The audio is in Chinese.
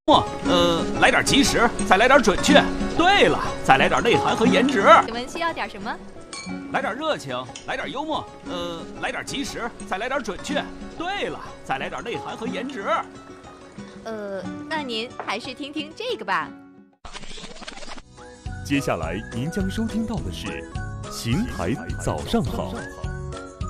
来点及时，再来点准确。对了，再来点内涵和颜值。 请问需要点什么？ 来点热情，来点幽默。来点及时，再来点准确。对了，再来点内涵和颜值。 那您还是听听这个吧。 接下来您将收听到的是《邢台早上好》。